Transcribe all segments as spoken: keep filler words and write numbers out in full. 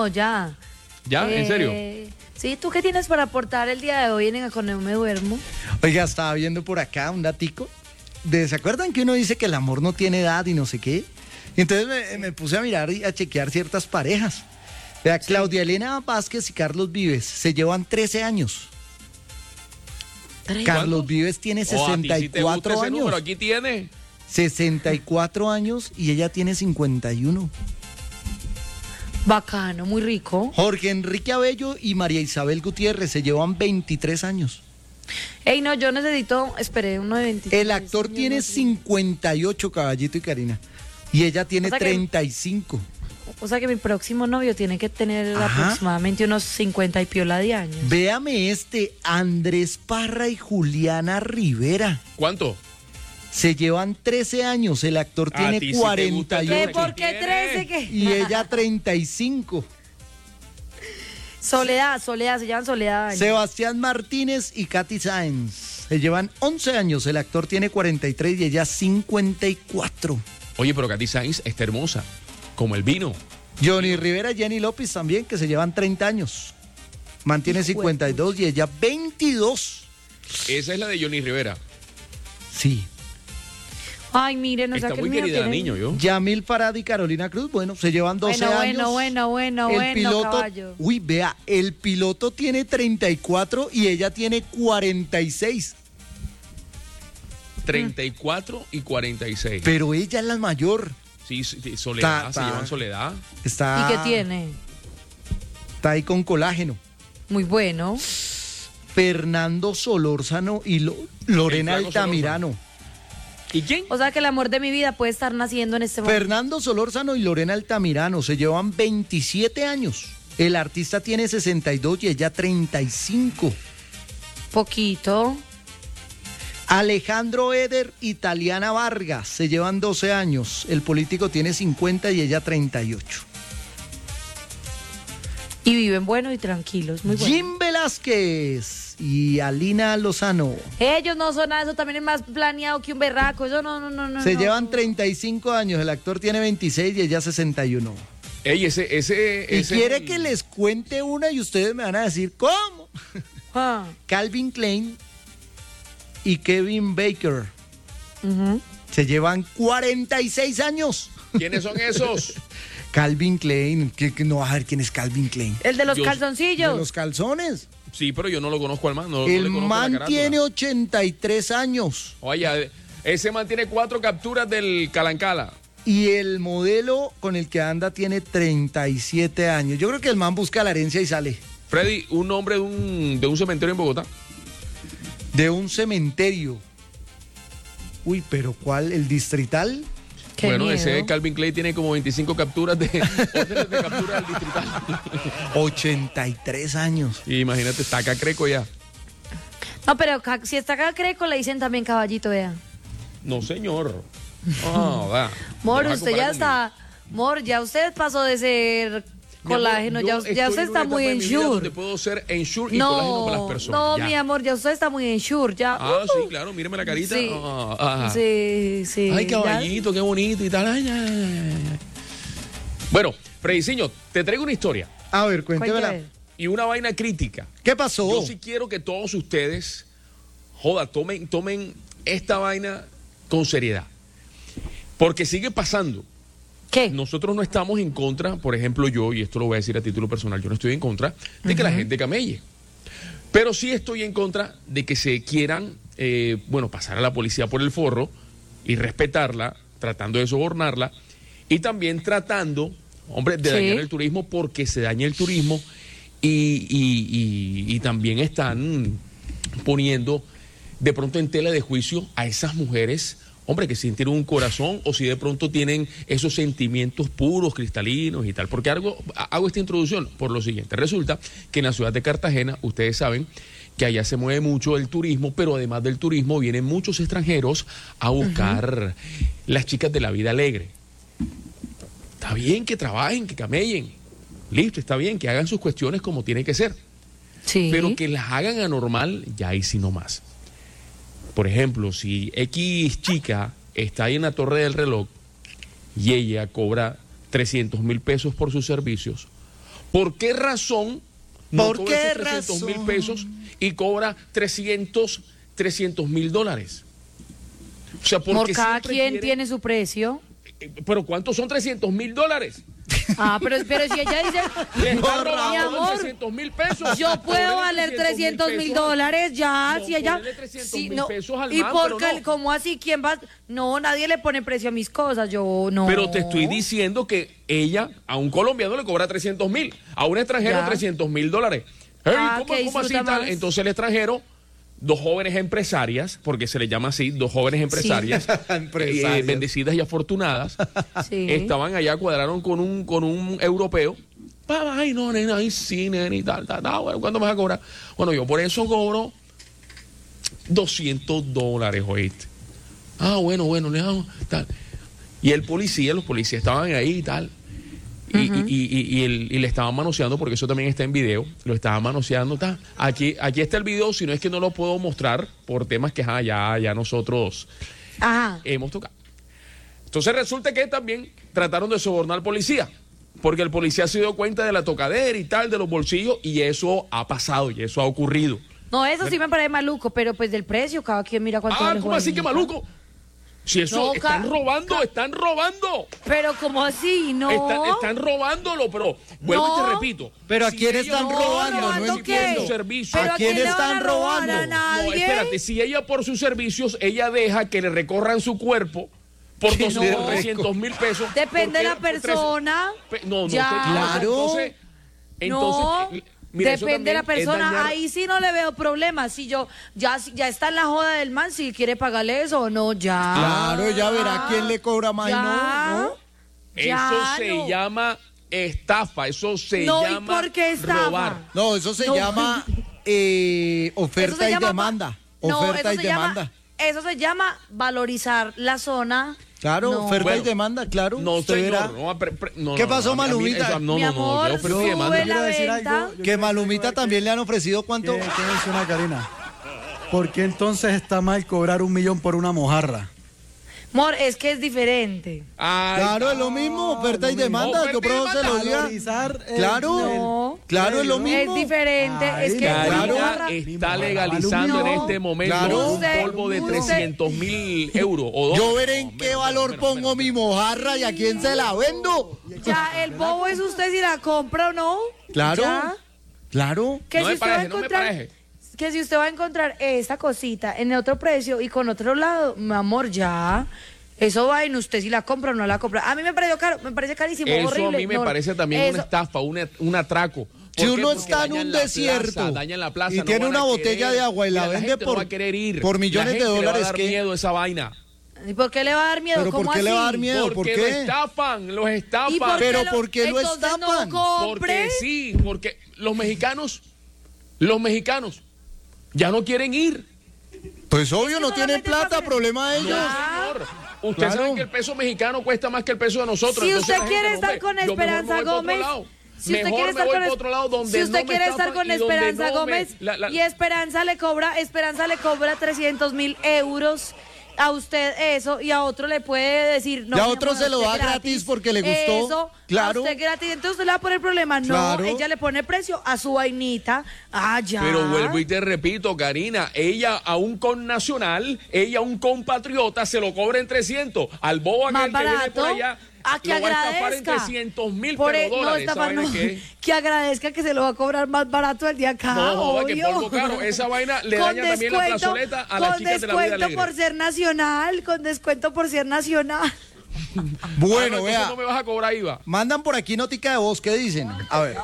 no, ya. ¿Ya? Eh, ¿En serio? Sí, ¿tú qué tienes para aportar el día de hoy en Con No Me Duermo? Oiga, estaba viendo por acá un datico. De, ¿Se acuerdan que uno dice que el amor no tiene edad y no sé qué? Y entonces me, me puse a mirar y a chequear ciertas parejas. Vea, sí. Claudia Elena Vázquez y Carlos Vives se llevan trece años. Carlos ¿Cuánto? Vives tiene sesenta y cuatro oh, a ti sí te gusta ese años. número, aquí tiene. sesenta y cuatro años y ella tiene cincuenta y uno. Bacano, muy rico. Jorge Enrique Abello y María Isabel Gutiérrez se llevan veintitrés años. Ey, no, yo necesito, esperé, uno de veintitrés. El actor tiene cincuenta y ocho, Caballito y Karina. Y ella tiene o sea treinta y cinco. Que, o sea que mi próximo novio tiene que tener Ajá. aproximadamente unos cincuenta y piola de años. Véame este, Andrés Parra y Juliana Rivera. ¿Cuánto? Se llevan trece años, el actor A tiene ti sí cuarenta y ocho. ¿Qué? ¿Por qué trece? ¿Qué? Y ella treinta y cinco. Soledad, Soledad, se llaman Soledad. Años. Sebastián Martínez y Katy Sáenz. Se llevan once años, el actor tiene cuarenta y tres y ella cincuenta y cuatro. Oye, pero Katy Sáenz está hermosa, como el vino. Johnny Rivera y Jenny López también, que se llevan treinta años. Mantiene cincuenta y dos y ella veintidós. Esa es la de Johnny Rivera. Sí. Ay, miren, o sea está que muy el mío querida, tiene... niño, yo. Yamil Farad y Carolina Cruz, bueno, se llevan doce bueno, años. Bueno, bueno, bueno, el bueno, piloto, caballo. Uy, vea, el piloto tiene treinta y cuatro y ella tiene cuarenta y seis. treinta y cuatro y cuarenta y seis. Pero ella es la mayor. Sí, sí, Soledad, Ta, se ta. llevan Soledad. Está, ¿Y qué tiene? Está ahí con colágeno. Muy bueno. Fernando Solórzano y Lo- Lorena Altamirano. Solórzano. ¿Y quién? O sea que el amor de mi vida puede estar naciendo en este momento. Fernando Solórzano y Lorena Altamirano se llevan veintisiete años. El artista tiene sesenta y dos y ella treinta y cinco. Poquito. Alejandro Eder y Taliana Vargas se llevan doce años. El político tiene cincuenta y ella treinta y ocho. Y viven buenos y tranquilos, muy bueno. Jim Velázquez y Alina Lozano. Ellos no son nada, eso también es más planeado que un berraco. Eso no, no, no, no. Se no, llevan no. treinta y cinco años. El actor tiene veintiséis y ella sesenta y uno. Ey, ese, ese, Y ese quiere el... que les cuente una y ustedes me van a decir, ¿cómo? Ah. Calvin Klein y Kevin Baker Uh-huh. se llevan cuarenta y seis años. ¿Quiénes son esos? Calvin Klein, que, que no va a ver quién es Calvin Klein. El de los Dios. calzoncillos. De los calzones. Sí, pero yo no lo conozco al man. No, no El le conozco la man carátula. tiene ochenta y tres años. Oye, ese man tiene cuatro capturas del Calancala. Y el modelo con el que anda tiene treinta y siete años. Yo creo que el man busca la herencia y sale. Freddy, un nombre de un, de un cementerio en Bogotá. De un cementerio. Uy, pero ¿cuál? ¿El distrital? Qué bueno, miedo. ese Calvin Klein tiene como veinticinco capturas de, órdenes de captura del distrital. ochenta y tres años. Y imagínate, está acá Creco ya. No, pero ca- si está acá Creco le dicen también caballito, vea. No, señor. No, va. Mor, No vas a usted ya comparar está... Mor, ya usted pasó de ser Mi amor, colágeno, yo ya, ya estoy usted en una está muy etapa de en mi vida donde sure. puedo ser ensure y colágeno para las No, personas. no, ya. mi amor, ya usted está muy en sure, ya. Ah, Uh, sí, claro, míreme la carita. Sí, Ah, ah. sí, sí. Ay, ya. caballito, qué bonito y tal. Ay, ay, ay, ay. Bueno, Frediciño, te traigo una historia A ver, cuéntemela. Cuénteme. y una vaina crítica. ¿Qué pasó? Yo sí quiero que todos ustedes, joda, tomen, tomen esta vaina con seriedad. Porque sigue pasando. ¿Qué? Nosotros no estamos en contra, por ejemplo yo, y esto lo voy a decir a título personal, yo no estoy en contra de que la gente camelle. Pero sí estoy en contra de que se quieran, eh, bueno, pasar a la policía por el forro y respetarla, tratando de sobornarla, y también tratando, hombre, de Sí. dañar el turismo porque se daña el turismo y, y- y- y también están poniendo de pronto en tela de juicio a esas mujeres, hombre, que si tienen un corazón o si de pronto tienen esos sentimientos puros, cristalinos y tal. Porque hago, hago esta introducción por lo siguiente. Resulta que en la ciudad de Cartagena, ustedes saben que allá se mueve mucho el turismo, pero además del turismo vienen muchos extranjeros a buscar uh-huh. las chicas de la vida alegre. Está bien que trabajen, que camellen. Listo, está bien, que hagan sus cuestiones como tiene que ser. Sí. Pero que las hagan anormal, ya ahí sí no más. Por ejemplo, si X chica está ahí en la torre del reloj y ella cobra trescientos mil pesos por sus servicios, ¿Por qué razón no ¿Por cobra qué esos trescientos mil razón? pesos y cobra trescientos mil dólares? O sea, Por porque cada siempre quien quiere- tiene su precio. Eh, Pero ¿cuántos son trescientos mil dólares? Ah, pero, pero si ella dice, Le está mi robando amor, trescientos mil pesos. yo puedo Cobrele valer trescientos mil dólares ya, No, si ella... ponele trescientos si mil no, pesos al ¿y man, por pero qué? no. ¿Cómo así? ¿Quién va? No, nadie le pone precio a mis cosas, yo no. Pero te estoy diciendo que ella, a un colombiano le cobra trescientos mil, a un extranjero Ya. trescientos mil dólares. Hey, Ah, ¿cómo, que cómo así disfruta tal? más. Entonces el extranjero, dos jóvenes empresarias, porque se le llama así, dos jóvenes empresarias, Empresarias. eh, bendecidas y afortunadas, Sí. estaban allá, cuadraron con un, con un europeo. Pa, Ay, no, nena, ay, sí, nena, y tal, tal, tal. Bueno, ¿cuánto me vas a cobrar? Bueno, yo por eso cobro doscientos dólares, oíste. Ah, bueno, bueno, le damos, tal. Y el policía, los policías estaban ahí y tal. Y, y, y, y, y el- y le estaban manoseando, porque eso también está en video. Lo estaban manoseando. Tal. Aquí, aquí está el video, si no es que no lo puedo mostrar por temas que ah, ya, ya nosotros Ajá. hemos tocado. Entonces resulta que también trataron de sobornar al policía, porque el policía se dio cuenta de la tocadera y tal, de los bolsillos, y eso ha pasado y eso ha ocurrido. No, eso sí me parece maluco, pero pues del precio, cada quien mira cuánto Ah, vale ¿cómo así que Juanita. maluco? Si eso, No, están ca- robando, ca- están robando. Pero como así, no. Están, están robándolo, pero vuelvo y te No. repito. Pero ¿a si quién ellos están no robando? pagan No ¿robando por qué? sus servicios. ¿Pero ¿A quién le van están a robar robando? a No, nadie? espérate, si ella por sus servicios, ella deja que le recorran su cuerpo por Que le doscientos mil pesos. Depende de la ¿por qué? Por tres- persona. Pe- No, no, Ya. te- Claro. Entonces, entonces, No, eh, mira, eso depende de la también es persona. dañar- Ahí sí no le veo problema. Si yo ya, ya está en la joda del man, si quiere pagarle eso o no, ya. Claro, ya verá quién le cobra más y Ya. no, ¿no? Eso Ya, se no. llama estafa, eso se No, ¿y llama por qué estafa? robar. No, eso se No. llama eh, Eso oferta se y llama- demanda. No, Oferta eso y se llama- demanda. Eso se llama valorizar la zona. Claro, No. oferta Bueno, y demanda, claro. No, usted señor. verá. No, pre- pre- no, ¿Qué no, pasó, no, a mí- a mí Malumita? eso- No, Mi no, no, amor, yo oferta y sube demanda. la Quiero decir venta. algo, yo Que quiero Malumita decir algo también le han ofrecido cuánto. que, que menciona Karina. ¿Por qué entonces está mal cobrar un millón por una mojarra? Amor, es que es diferente. Ay, Claro, es lo mismo, oferta y lo mismo. demanda. Yo Oferta y por eso se lo demanda. diga. Valorizar el- Claro, No. claro, es lo Es mismo. Es diferente. Ay, es que Karina una Claro. mojarra- está legalizando No. en este momento Claro. un Usted- polvo de usted- trescientos mil euros o Yo dólares. veré en qué valor pongo mi mojarra y a quién se la vendo. Ya, el bobo es usted si la compra o no. Claro, Ya. claro. Que No si me usted va a parece, no me encontrar, parece. que si usted va a encontrar esta cosita en otro precio y con otro lado, mi amor, ya. Eso va en usted si la compra o no la compra. A mí me pareció caro, me parece carísimo, Eso horrible. a mí me no, parece también eso- una estafa, un, un atraco. ¿Por Si qué? uno Porque está en dañan un la desierto plaza, dañan la plaza, y no tiene van una a botella querer. de agua y la Mira, vende gente no por- va a querer ir. por millones La de gente le dólares, va a dar ¿qué? miedo esa vaina. ¿Y por qué le va a dar miedo? ¿Pero por ¿Cómo qué le va a así? dar miedo? ¿Por Porque qué? lo estafan, los estafan. ¿Y por qué Pero lo- ¿por qué lo entonces estapan? No compre. Porque sí, porque los mexicanos, los mexicanos ya no quieren ir. Pues obvio, no tienen solamente plata, para- problema de No, ellos. señor. Ustedes Claro. saben que el peso mexicano cuesta más que el peso de nosotros. Si entonces usted la gente quiere no estar ve. con Yo mejor me Esperanza voy para otro Gómez, lado. si usted Mejor quiere me estar voy con para es- otro lado donde si usted no me quiere estar estafan con y donde Esperanza no me- Gómez la- la- y Esperanza le cobra, Esperanza le cobra trescientos mil euros a usted eso y a otro le puede decir no. Y a mi otro amor, se lo usted da gratis porque le gustó. Eso, Claro. a usted gratis, entonces usted le va a poner problema. No, Claro. ella le pone precio a su vainita. Ah, ya. Pero vuelvo y te repito, Karina, ella a un connacional, ella a un compatriota se lo cobra en trescientos. Al bobo Más aquel que viene por barato. allá A que lo va a estafar en agradezca. trescientos mil Por e- dólares. no, ¿Esa estafar vaina no. qué es? Que agradezca que se lo va a cobrar más barato el día acá. No, joda, que obvio. polvo caro. Esa vaina le Con daña también la descuento- plazoleta a las con chicas de la vida descuento alegre. por ser nacional, con descuento por ser nacional. Ah, Bueno, no, vea. entonces no me vas a cobrar I V A. Mandan por aquí notica de voz, ¿qué dicen? A ver.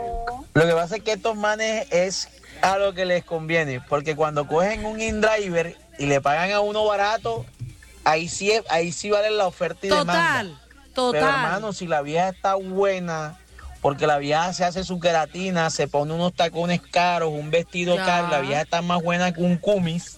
Lo que pasa es que estos manes es a lo que les conviene, porque cuando cogen un InDriver y le pagan a uno barato, ahí sí, es- ahí sí vale la oferta y demanda. Total, total. Pero hermano, si la vieja está buena, porque la vieja se hace su queratina, se pone unos tacones caros, un vestido Ya. caro, la vieja está más buena que un cumis,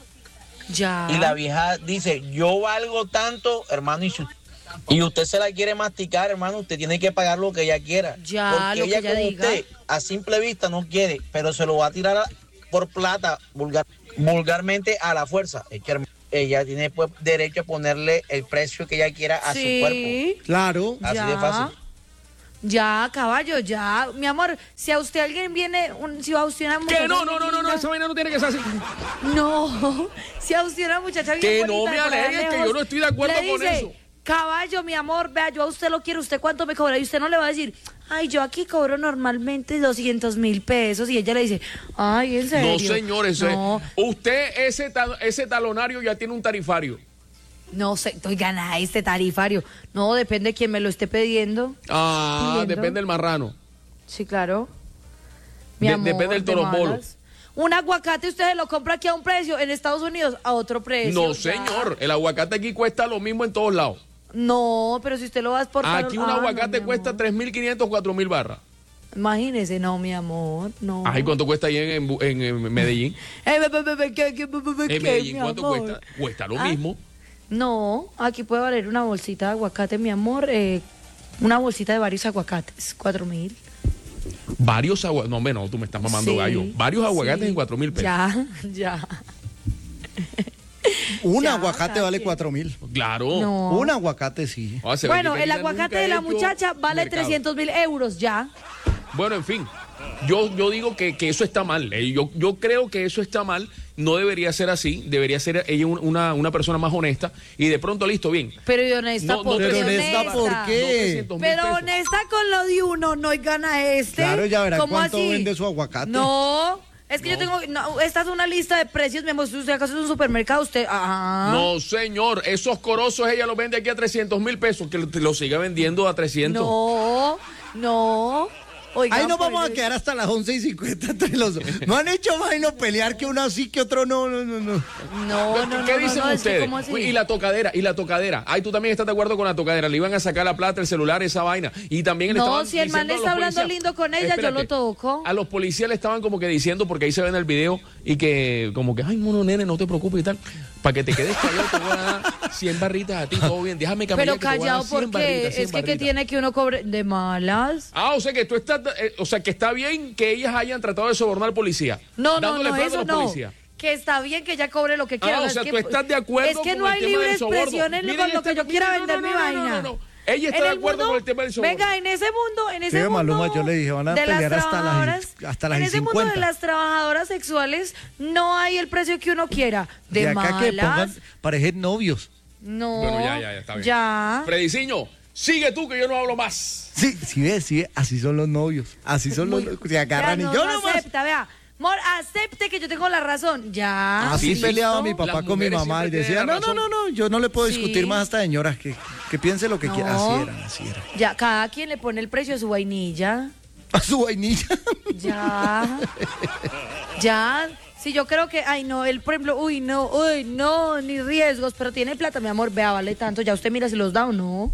ya. y la vieja dice, yo valgo tanto, hermano, y, si- y usted se la quiere masticar, hermano, usted tiene que pagar lo que ella quiera. Ya, porque lo que ella ella con diga. usted, a simple vista, no quiere, pero se lo va a tirar a- por plata, vulgar- vulgarmente a la fuerza. Es que hermano, ella tiene pues derecho a ponerle el precio que ella quiera a su cuerpo. Sí, Claro. Así ya. de fácil. Ya, caballo, ya. Mi amor, si a usted alguien viene, un, si a usted una muchacha... Que no, no, no, no, no, linda- esa vaina no tiene que ser así. No, si a usted una muchacha bien Que bonita no me de por allá alegues, que lejos, yo no estoy de acuerdo le con dice, eso. Caballo, mi amor, vea, yo a usted lo quiero, ¿usted cuánto me cobra? Y usted no le va a decir, ay, yo aquí cobro normalmente doscientos mil pesos. Y ella le dice, ay, ¿en serio? No, señor, eso no, es. Usted, ese, ta- ese talonario ya tiene un tarifario. no sé, oigan, a este tarifario. No, depende de quién me lo esté pidiendo. Ah, Pidiendo. depende del marrano. Sí, claro. Mi De- amor, depende del de torombolo. malas. Un aguacate usted lo compra aquí a un precio, en Estados Unidos a otro precio. No, ya. señor, el aguacate aquí cuesta lo mismo en todos lados. No, pero si usted lo va a exportar... Aquí un ah, no, aguacate mi cuesta amor. tres mil quinientos, cuatro mil barras. Imagínese, no, mi amor, no. Ay, ¿cuánto cuesta ahí en, en- en- en Medellín? Eh, be- be- be- be- ¿qué- qué- be- be- be- En qué, Medellín, mi ¿cuánto amor? cuesta? Cuesta lo Ah, mismo. No, aquí puede valer una bolsita de aguacate, mi amor, eh, una bolsita de varios aguacates, cuatro mil. Varios aguacates. No, hombre, no, tú me estás mamando Sí, gallo. Varios aguacates sí. en cuatro mil pesos. Ya, ya. Un Ya, aguacate cada vale quien. cuatro mil. Claro. No. Un aguacate sí. Ah, se ve Bueno, que el Karina aguacate nunca de ha la hecho muchacha vale mercado. trescientos mil euros, ya. Bueno, en fin, yo, yo digo que, que eso está mal. eh, Yo, yo creo que eso está mal. No debería ser así. Debería ser ella un- una, una persona más honesta. Y de pronto, listo, bien. Pero y honesta, No, no, ¿por qué pero honesta, honesta? ¿por No, qué? trescientos mil Pero pesos. honesta con lo de uno, no y gana este. Claro, ya verá ¿Cómo cuánto así? vende su aguacate. No, es que yo tengo, no, esta es una lista de precios, mi amor, si usted acaso es un supermercado, usted, ajá. No, señor, esos corozos ella los vende aquí a trescientos mil pesos, que lo, lo siga vendiendo a trescientos. No, no. Oigan, Ahí nos pues, vamos a quedar hasta las once y cincuenta entre los dos. No han hecho más y no pelear que uno sí que otro no, no, no. no. No, no, no. ¿Qué no, dicen no, es que ustedes? ¿cómo así? Y la tocadera, y la tocadera. Ay, tú también estás de acuerdo con la tocadera. Le iban a sacar la plata, el celular, esa vaina. Y también le No, estaban si el man diciendo a está los hablando policías- lindo con ella, yo lo toco. A los policías le estaban como que diciendo, porque ahí se ve en el video, y que como que, ay, mono nene, no te preocupes y tal. Para que te quedes callado, te voy a dar cien barritas a ti, todo bien. Déjame cambiar. Pero callado, ¿por qué? Es que, que tiene que uno cobre de malas. Ah, o sea que tú estás, eh, o sea que está bien que ellas hayan tratado de sobornar al policía. No, no, dándole no, plata a eso los no. policías. Que está bien que ella cobre lo que quiera. Ah, no, o es sea, que- tú estás de acuerdo Es que con no el hay tema libre del soborno. expresión en Miren con lo que esta- yo quiera miren, no, vender no, mi no, vaina. no, no, no. Ella está En de el acuerdo mundo- con el tema del soborno. Venga, en ese mundo, en ese Sí, mundo. Maluma, yo le dije, van a de las pelear hasta las- trabajadoras- hasta las En y ese mundo de cincuenta. las trabajadoras sexuales no hay el precio que uno quiera. De, De acá que pongan malas. parecer novios. No. Bueno, ya, ya, ya, está bien. Ya. Frediciño, sigue tú que yo no hablo más. Sí, sí ves, sí ves, así son los novios. Así son los se agarran Vea, y no, yo no nomás. acepta, vea. Mor, acepte que yo tengo la razón. Ya. Así sí, peleaba ¿listo? mi papá Las con mi mujeres mamá y siempre decía, tienen no, la no, no, razón. no, yo no le puedo Sí. discutir más a esta señora, que, que piense lo que quiera. No. Así era, así era. Ya, cada quien le pone el precio a su vainilla. A su vainilla. Ya. Ya. Si yo creo que, ay no, él por ejemplo, uy no, uy no, ni riesgos, pero tiene plata, mi amor, vea, vale tanto, ya usted mira si los da o no.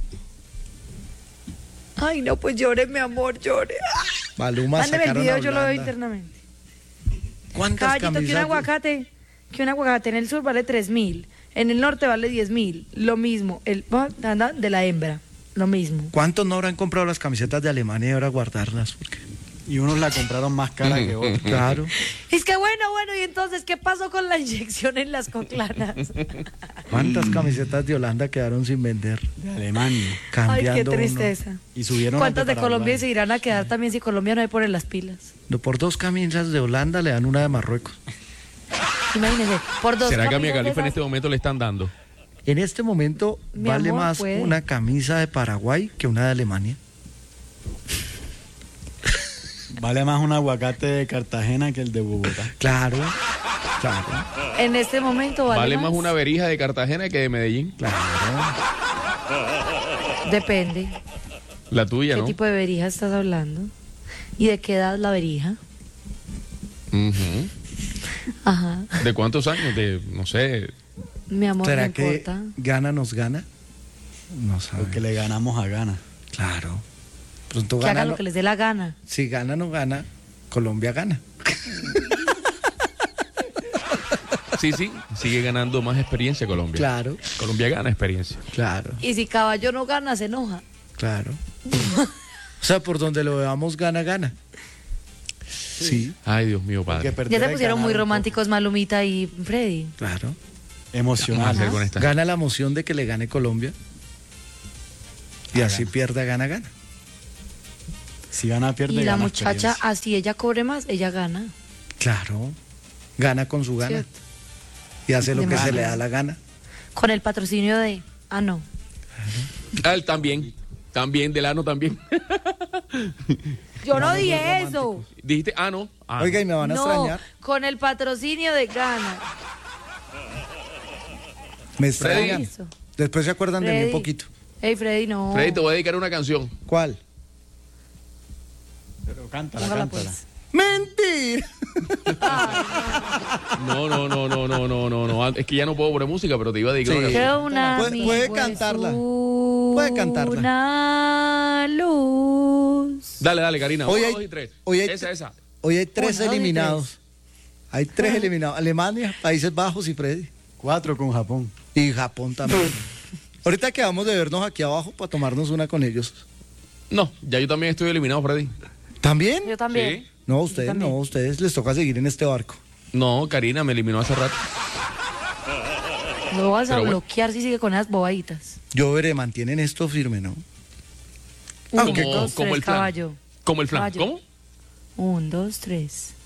Ay no, pues llore, mi amor, llore. Maluma Mándeme el sacaron video, a yo lo veo Holanda. internamente. ¿Cuántas Caballito, que un camisas? aguacate, que un aguacate en el sur vale tres mil, en el norte vale diez mil, lo mismo, el anda de la hembra, lo mismo. ¿Cuántos no habrán comprado las camisetas de Alemania y ahora guardarlas? Porque, Y unos la compraron más cara que otros. claro. Es que bueno, bueno, y entonces, ¿qué pasó con la inyección en las coclanas? ¿Cuántas camisetas de Holanda quedaron sin vender? De Alemania. Ay, Cambiando qué uno. tristeza. Y subieron ¿Cuántas las de Paraguay. Colombia se irán a quedar también si Colombia no le pone las pilas? No, por dos camisas de Holanda le dan una de Marruecos. Imagínense, por dos ¿Será que a mi camisas de Califa en esas- este momento le están dando? En este momento Mi vale amor, más puede. una camisa de Paraguay que una de Alemania. Vale más un aguacate de Cartagena que el de Bogotá. Claro, claro, En este momento vale, Vale más una verija de Cartagena que de Medellín. claro. Depende. La tuya, ¿Qué ¿no? tipo de verija estás hablando? ¿Y de qué edad la verija? Ujú. Ajá. ¿De cuántos años? De, no sé. Mi amor, no ¿Será que importa. gana nos gana? No sabe. Porque le ganamos a Gana. Claro. Pronto Que gana. hagan no- lo que les dé la gana. Si gana no gana, Colombia gana. Sí, sí, sigue ganando más experiencia Colombia. Claro, Colombia gana experiencia. claro, Y si caballo no gana, se enoja. claro. O sea, por donde lo veamos, gana, gana. Sí, Ay, Dios mío, Porque padre. perder Ya se es pusieron ganar muy un románticos Malumita y Freddy. claro. poco. ¿Qué vamos a Emocional. hacer con esta? Gana la emoción de que le gane Colombia. Y así pierda, gana, gana. Si gana, pierde. Y la gana muchacha, experiencia. así ella cobre más, ella gana. Claro. Gana con su gana. ¿Cierto? Y hace lo que Demasiado. se le da la gana. Con el patrocinio de... Ah, no. Ah, él también. También, Delano también. Yo no dije eso. Dijiste, ah, no. Ah, Oiga, y me van a No, extrañar. con el patrocinio de Gana. Me extrañan. Eso. Después se acuerdan de mí un Freddy. poquito. Ey, Freddy, no. Freddy, te voy a dedicar una canción. ¿Cuál? Pero cántala, Póngala, cántala. pues. ¡Mentira! No, no, no, no, no, no, no, no. Es que ya no puedo poner música, pero te iba a dedicar Sí. una Que canción. una Puede- amigo puede es cantarla. Puede cantarla. Una luz. Dale, dale, Karina. Hoy Uno, hay- dos y tres. hoy hay- esa, esa. Hoy hay tres Uno, dos y eliminados. Hay tres eliminados. Alemania, Países Bajos y Freddy. Cuatro con Japón. Y Japón también. Ahorita quedamos de vernos aquí abajo para tomarnos una con ellos. No, ya yo también estoy eliminado, Freddy. ¿También? Yo también. Sí. No, Yo ustedes también. no, ustedes les toca seguir en este barco. No, Karina me eliminó hace rato. Lo vas a Pero bueno. bloquear si sigue con esas bobaditas. Yo veré, mantienen esto firme, ¿no? Un, Aunque dos, como tres, el flan. caballo. Como el flan. Caballo. ¿Cómo? Un, dos, tres.